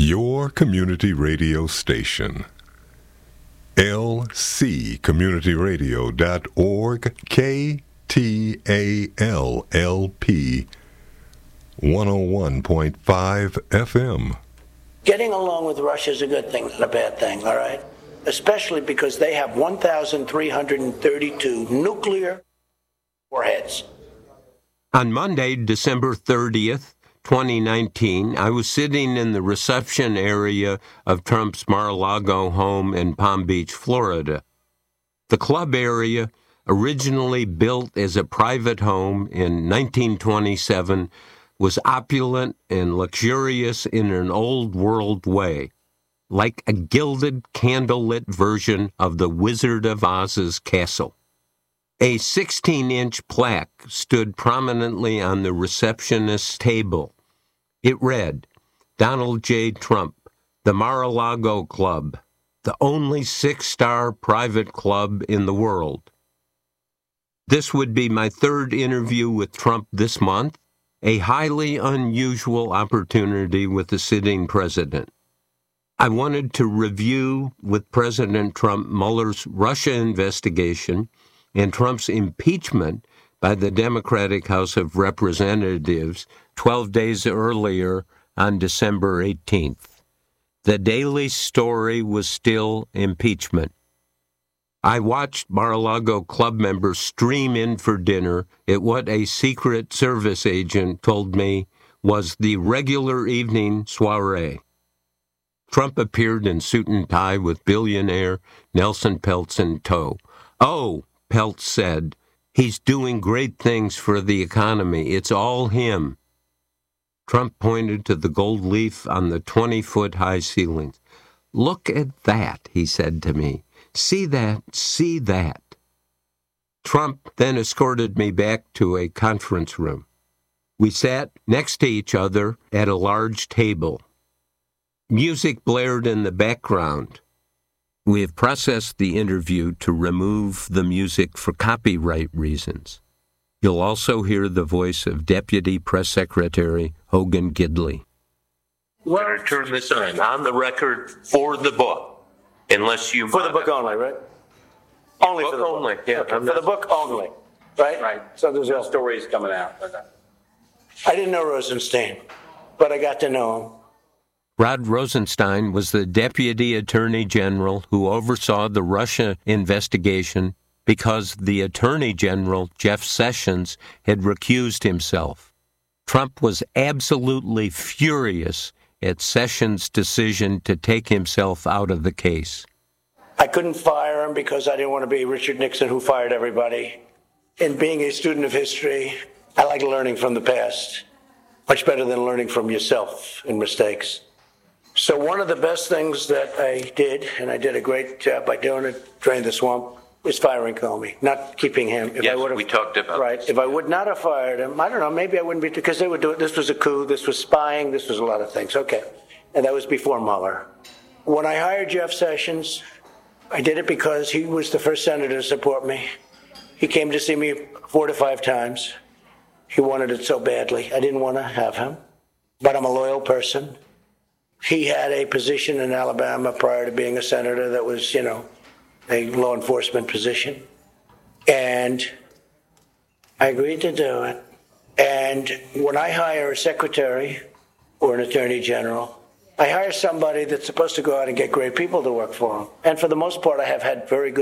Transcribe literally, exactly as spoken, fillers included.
Your community radio station. L C community radio dot org, K T A L L P, one oh one point five F M. Getting along with Russia is a good thing, not a bad thing, all right? Especially because they have one thousand three hundred thirty-two nuclear warheads. On Monday, December thirtieth, twenty nineteen, I was sitting in the reception area of Trump's Mar-a-Lago home in Palm Beach, Florida. The club area, originally built as a private home in nineteen twenty-seven, was opulent and luxurious in an old-world way, like a gilded, candlelit version of the Wizard of Oz's castle. A sixteen-inch plaque stood prominently on the receptionist's table. It read, Donald J. Trump, the Mar-a-Lago Club, the only six-star private club in the world. This would be my third interview with Trump this month, a highly unusual opportunity with the sitting president. I wanted to review with President Trump Mueller's Russia investigation and Trump's impeachment by the Democratic House of Representatives twelve days earlier on December eighteenth. The daily story was still impeachment. I watched Mar-a-Lago club members stream in for dinner at what a Secret Service agent told me was the regular evening soiree. Trump appeared in suit and tie with billionaire Nelson Peltz in tow. Oh, Peltz said, he's doing great things for the economy. It's all him. Trump pointed to the gold leaf on the twenty-foot-high ceilings. Look at that, he said to me. See that, see that. Trump then escorted me back to a conference room. We sat next to each other at a large table. Music blared in the background. We have processed the interview to remove the music for copyright reasons. You'll also hear the voice of Deputy Press Secretary Hogan Gidley. Well, turn this on, on the record for the book, unless you... For the book only, right? Only book for the book. only, yeah. Okay, for the book only, right? Right. So there's no stories coming out. I didn't know Rosenstein, but I got to know him. Rod Rosenstein was the Deputy Attorney General who oversaw the Russia investigation because the Attorney General, Jeff Sessions, had recused himself. Trump was absolutely furious at Sessions' decision to take himself out of the case. I couldn't fire him because I didn't want to be Richard Nixon, who fired everybody. In being a student of history, I like learning from the past, much better than learning from yourself in mistakes. So one of the best things that I did, and I did a great job by doing it, drain the swamp, is firing Comey, not keeping him. If yes, I would have, we talked about right. this. If I would not have fired him, I don't know, maybe I wouldn't be, because they would do it. This was a coup, this was spying, this was a lot of things. Okay. And that was before Mueller. When I hired Jeff Sessions, I did it because he was the first senator to support me. He came to see me four to five times. He wanted it so badly. I didn't want to have him, but I'm a loyal person. He had a position in Alabama prior to being a senator that was, you know, a law enforcement position. And I agreed to do it. And when I hire a secretary or an attorney general, I hire somebody that's supposed to go out and get great people to work for them. And for the most part, I have had very good